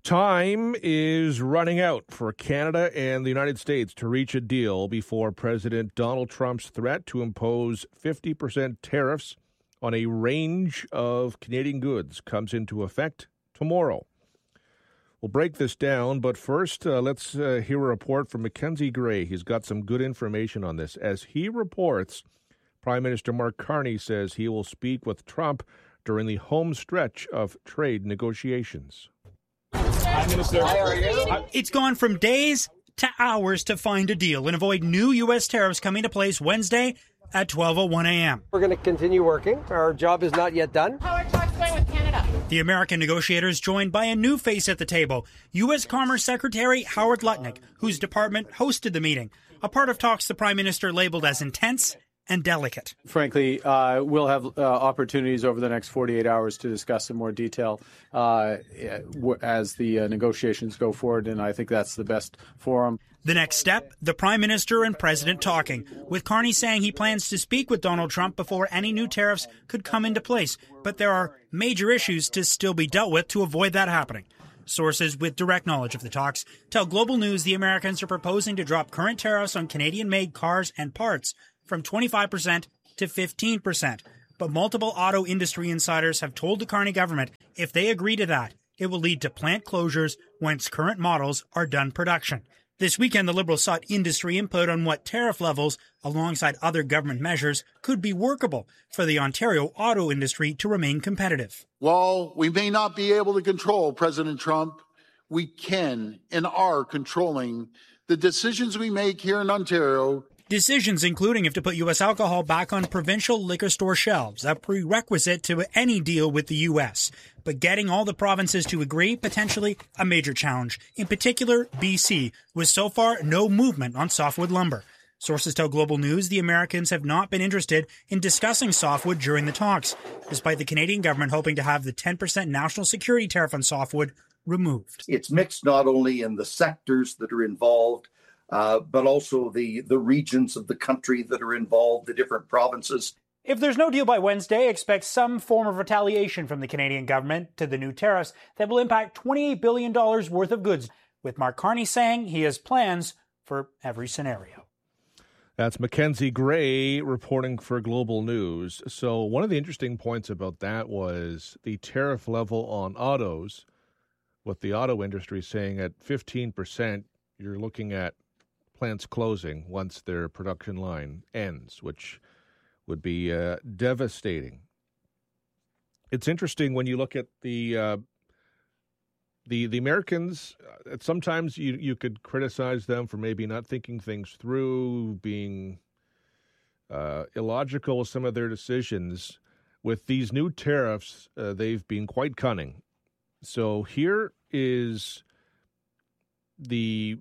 Time is running out for Canada and the United States to reach a deal before President Donald Trump's threat to impose 50% tariffs on a range of Canadian goods comes into effect tomorrow. We'll break this down, but first, let's hear a report from Mackenzie Gray. He's got some good information on this. As he reports, Prime Minister Mark Carney says he will speak with Trump during the home stretch of trade negotiations. Hi, Minister. How are you? It's gone from days to hours to find a deal and avoid new U.S. tariffs coming into place Wednesday at 12:01 a.m. We're going to continue working. Our job is not yet done. How are talks going with Canada? The American negotiators joined by a new face at the table, U.S. Commerce Secretary Howard Lutnick, whose department hosted the meeting, a part of talks the Prime Minister labeled as intense and delicate. Frankly, we'll have opportunities over the next 48 hours to discuss in more detail as the negotiations go forward, and I think that's the best forum. The next step, the Prime Minister and President talking, with Carney saying he plans to speak with Donald Trump before any new tariffs could come into place. But there are major issues to still be dealt with to avoid that happening. Sources with direct knowledge of the talks tell Global News the Americans are proposing to drop current tariffs on Canadian-made cars and parts from 25% to 15%. But multiple auto industry insiders have told the Carney government if they agree to that, it will lead to plant closures once current models are done production. This weekend, the Liberals sought industry input on what tariff levels, alongside other government measures, could be workable for the Ontario auto industry to remain competitive. While we may not be able to control President Trump, we can and are controlling the decisions we make here in Ontario. Decisions including if to put U.S. alcohol back on provincial liquor store shelves, a prerequisite to any deal with the U.S. But getting all the provinces to agree, potentially a major challenge. In particular, BC, with so far no movement on softwood lumber. Sources tell Global News the Americans have not been interested in discussing softwood during the talks, despite the Canadian government hoping to have the 10% national security tariff on softwood removed. It's mixed not only in the sectors that are involved, but also the regions of the country that are involved, the different provinces. If there's no deal by Wednesday, expect some form of retaliation from the Canadian government to the new tariffs that will impact $28 billion worth of goods, with Mark Carney saying he has plans for every scenario. That's Mackenzie Gray reporting for Global News. So one of the interesting points about that was the tariff level on autos, with the auto industry saying at 15%, you're looking at plants closing once their production line ends, which would be devastating. It's interesting when you look at the Americans. Sometimes you could criticize them for maybe not thinking things through, being illogical with some of their decisions. With these new tariffs, they've been quite cunning. So here is the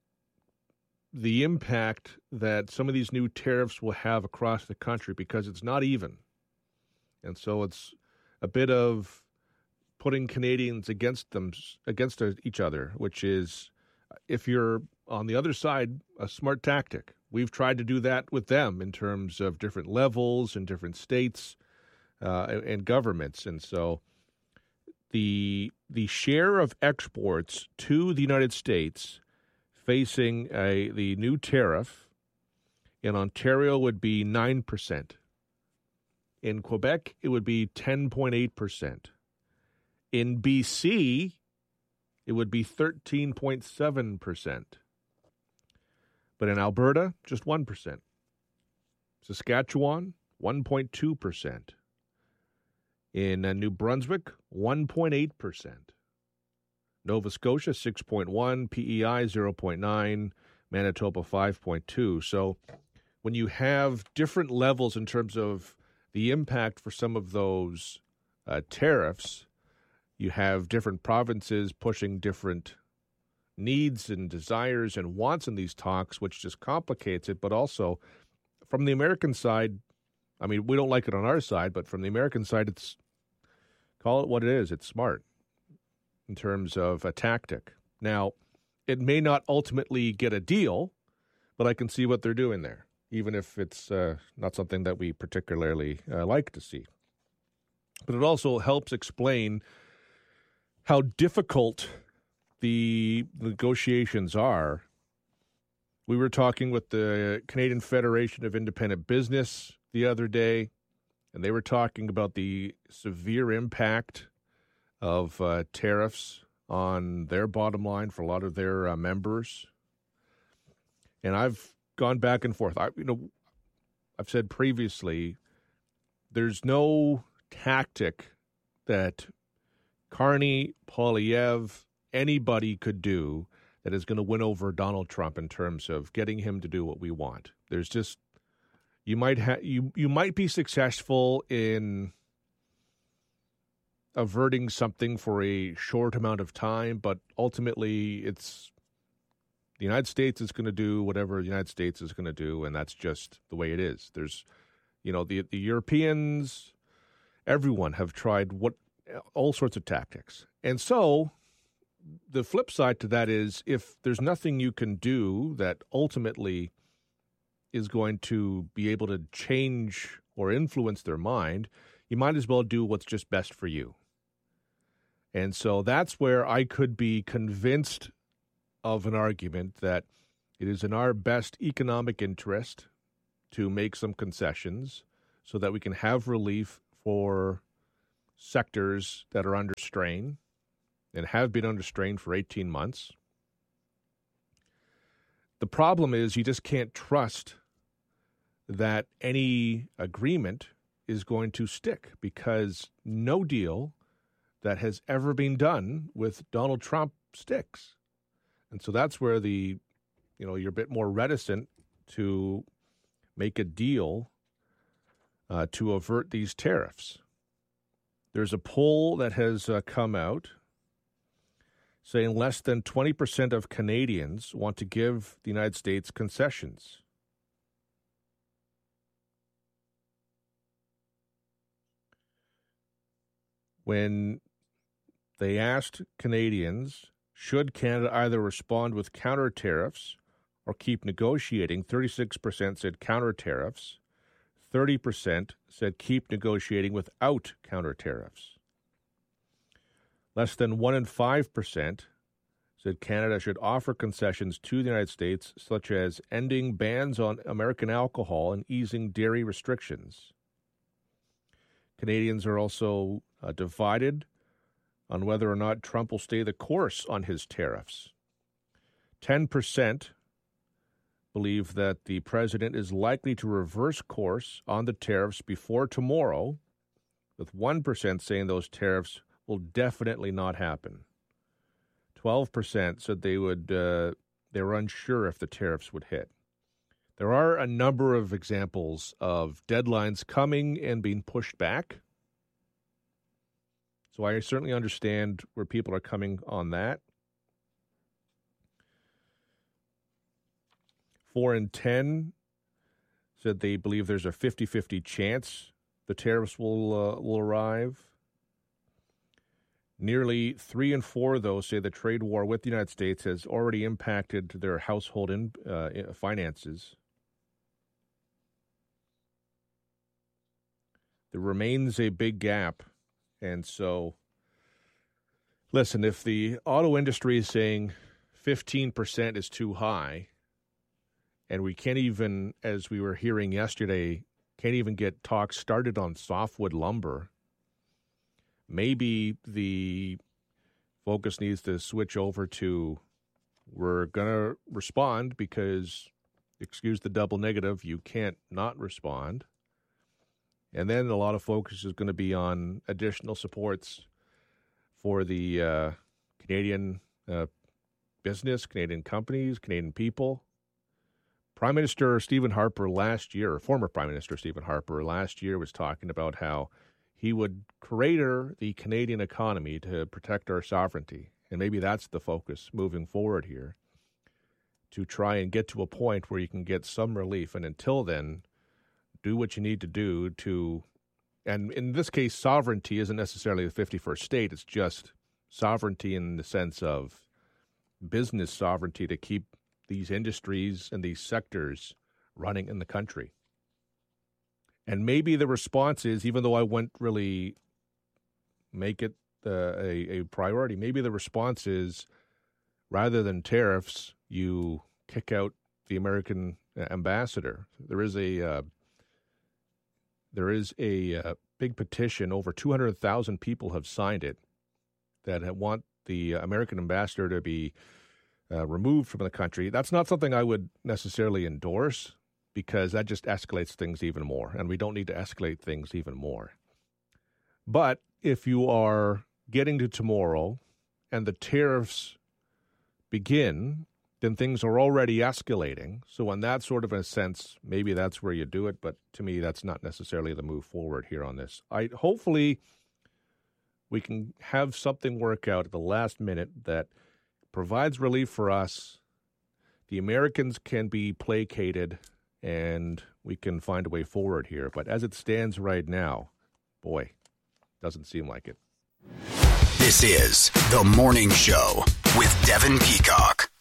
impact that some of these new tariffs will have across the country, because it's not even. And so it's a bit of putting Canadians against each other, which is, if you're on the other side, a smart tactic. We've tried to do that with them in terms of different levels and different states and governments. And so the share of exports to the United States facing the new tariff in Ontario would be 9%. In Quebec, it would be 10.8%. In BC, it would be 13.7%. But in Alberta, just 1%. Saskatchewan, 1.2%. In New Brunswick, 1.8%. Nova Scotia, 6.1, PEI, 0.9, Manitoba, 5.2. So when you have different levels in terms of the impact for some of those tariffs, you have different provinces pushing different needs and desires and wants in these talks, which just complicates it. But also, from the American side, I mean, we don't like it on our side, but from the American side, it's, call it what it is, it's smart in terms of a tactic. Now, it may not ultimately get a deal, but I can see what they're doing there, even if it's not something that we particularly like to see. But it also helps explain how difficult the negotiations are, we were talking with the Canadian Federation of Independent Business the other day, and they were talking about the severe impact of tariffs on their bottom line for a lot of their members. And I've gone back and forth. I've said previously, there's no tactic that Carney, Poilievre, anybody could do that is going to win over Donald Trump in terms of getting him to do what we want. There's just you might be successful in averting something for a short amount of time, but ultimately it's the United States is going to do whatever the United States is going to do, and that's just the way it is. There's, the Europeans, everyone have tried all sorts of tactics. And so the flip side to that is if there's nothing you can do that ultimately is going to be able to change or influence their mind, you might as well do what's just best for you. And so that's where I could be convinced of an argument that it is in our best economic interest to make some concessions so that we can have relief for sectors that are under strain and have been under strain for 18 months. The problem is you just can't trust that any agreement is going to stick because no deal that has ever been done with Donald Trump sticks. And so that's where you're a bit more reticent to make a deal to avert these tariffs. There's a poll that has come out saying less than 20% of Canadians want to give the United States concessions. When they asked Canadians, should Canada either respond with counter tariffs or keep negotiating, 36% said counter tariffs, 30% said keep negotiating without counter tariffs. Less than 1 in 5% said Canada should offer concessions to the United States, such as ending bans on American alcohol and easing dairy restrictions. Canadians are also divided on whether or not Trump will stay the course on his tariffs. 10% believe that the president is likely to reverse course on the tariffs before tomorrow, with 1% saying those tariffs will definitely not happen. 12% said they were unsure if the tariffs would hit. There are a number of examples of deadlines coming and being pushed back. So I certainly understand where people are coming on that. 4 in 10 said they believe there's a 50-50 chance the tariffs will arrive. Nearly 3 in 4, though, say the trade war with the United States has already impacted their household finances. There remains a big gap. And so, listen, if the auto industry is saying 15% is too high, and we can't even, as we were hearing yesterday, can't even get talks started on softwood lumber, maybe the focus needs to switch over to we're going to respond because, excuse the double negative, you can't not respond. And then a lot of focus is going to be on additional supports for the Canadian business, Canadian companies, Canadian people. Prime Minister Stephen Harper former Prime Minister Stephen Harper last year was talking about how he would crater the Canadian economy to protect our sovereignty. And maybe that's the focus moving forward here, to try and get to a point where you can get some relief. And until then, do what you need to do to, and in this case, sovereignty isn't necessarily the 51st state. It's just sovereignty in the sense of business sovereignty to keep these industries and these sectors running in the country. And maybe the response is, even though I wouldn't really make it a priority, maybe the response is rather than tariffs, you kick out the American ambassador. There is a big petition. Over 200,000 people have signed it that want the American ambassador to be removed from the country. That's not something I would necessarily endorse, because that just escalates things even more, and we don't need to escalate things even more. But if you are getting to tomorrow and the tariffs begin, then things are already escalating. So in that sort of a sense, maybe that's where you do it, but to me, that's not necessarily the move forward here on this. Hopefully we can have something work out at the last minute that provides relief for us. The Americans can be placated, and we can find a way forward here. But as it stands right now, boy, doesn't seem like it. This is The Morning Show with Devin Peacock.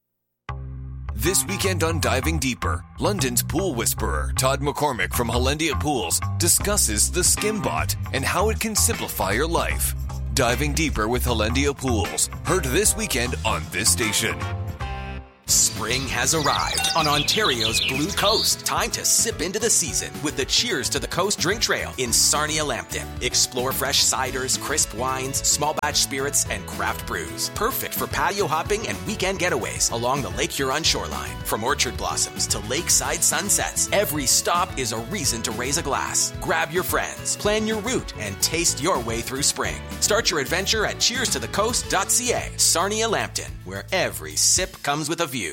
This weekend on Diving Deeper, London's pool whisperer Todd McCormick from Hollandia Pools discusses the Skimbot and how it can simplify your life. Diving Deeper with Hollandia Pools, heard this weekend on this station. Spring has arrived on Ontario's Blue Coast. Time to sip into the season with the Cheers to the Coast drink trail in Sarnia-Lambton. Explore fresh ciders, crisp wines, small batch spirits, and craft brews. Perfect for patio hopping and weekend getaways along the Lake Huron shoreline. From orchard blossoms to lakeside sunsets, every stop is a reason to raise a glass. Grab your friends, plan your route, and taste your way through spring. Start your adventure at cheerstothecoast.ca. Sarnia-Lambton, where every sip comes with a view.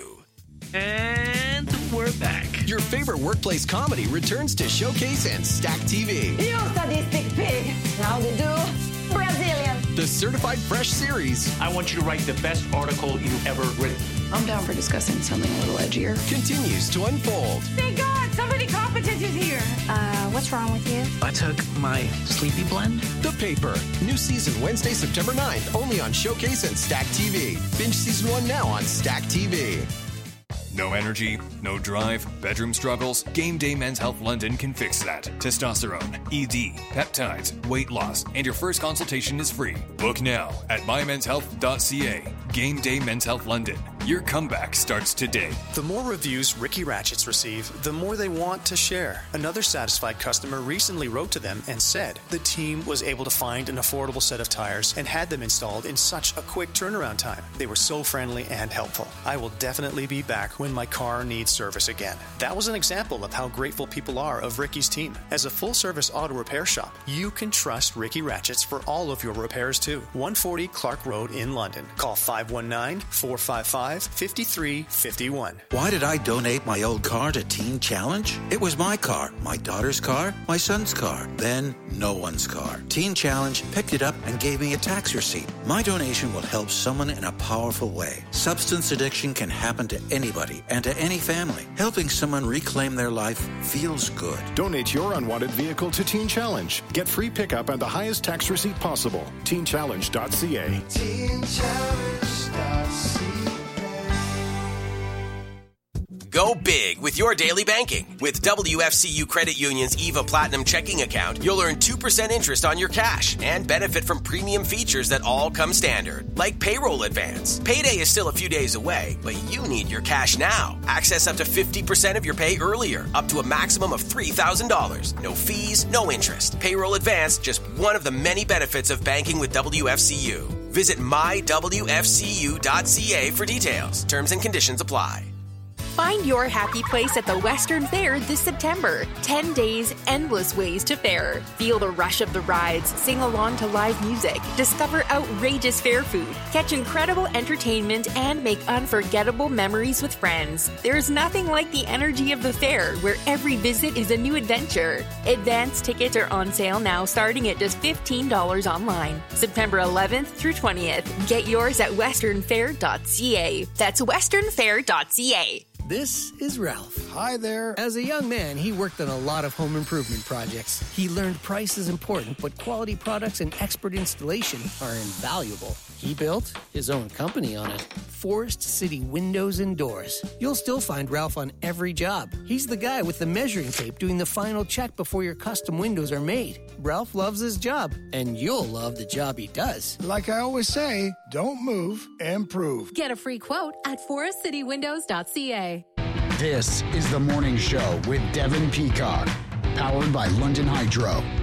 And we're back. Your favorite workplace comedy returns to Showcase and Stack TV. You sadistic pig. How to do? Brazilian. The Certified Fresh series. I want you to write the best article you've ever written. I'm down for discussing something a little edgier. Continues to unfold. Thank God, somebody competent is here. What's wrong with you? I took my sleepy blend. The Paper. New season Wednesday, September 9th, only on Showcase and Stack TV. Binge season 1 now on Stack TV. No energy, no drive, bedroom struggles? Game Day Men's Health London can fix that. Testosterone, ED, peptides, weight loss, and your first consultation is free. Book now at mymenshealth.ca. Game Day Men's Health London. Your comeback starts today. The more reviews Ricky Ratchets receive, the more they want to share. Another satisfied customer recently wrote to them and said the team was able to find an affordable set of tires and had them installed in such a quick turnaround time. They were so friendly and helpful. I will definitely be back when my car needs service again. That was an example of how grateful people are of Ricky's team. As a full-service auto repair shop, you can trust Ricky Ratchets for all of your repairs too. 140 Clark Road in London. Call 519-455-5351. Why did I donate my old car to Teen Challenge? It was my car, my daughter's car, my son's car, then no one's car. Teen Challenge picked it up and gave me a tax receipt. My donation will help someone in a powerful way. Substance addiction can happen to anybody and to any family. Helping someone reclaim their life feels good. Donate your unwanted vehicle to Teen Challenge. Get free pickup and the highest tax receipt possible. TeenChallenge.ca. TeenChallenge.ca. Go big with your daily banking. With WFCU Credit Union's EVA Platinum checking account, you'll earn 2% interest on your cash and benefit from premium features that all come standard, like payroll advance. Payday is still a few days away, but you need your cash now. Access up to 50% of your pay earlier, up to a maximum of $3,000. No fees, no interest. Payroll advance, just one of the many benefits of banking with WFCU. Visit mywfcu.ca for details. Terms and conditions apply. Find your happy place at the Western Fair this September. 10 days, endless ways to fair. Feel the rush of the rides, sing along to live music, discover outrageous fair food, catch incredible entertainment, and make unforgettable memories with friends. There's nothing like the energy of the fair, where every visit is a new adventure. Advance tickets are on sale now, starting at just $15 online. September 11th through 20th. Get yours at westernfair.ca. That's westernfair.ca. This is Ralph. Hi there. As a young man, he worked on a lot of home improvement projects. He learned price is important, but quality products and expert installation are invaluable. He built his own company on it. Forest City Windows and Doors. You'll still find Ralph on every job. He's the guy with the measuring tape doing the final check before your custom windows are made. Ralph loves his job, and you'll love the job he does. Like I always say, don't move, improve. Get a free quote at forestcitywindows.ca. This is The Morning Show with Devin Peacock, powered by London Hydro.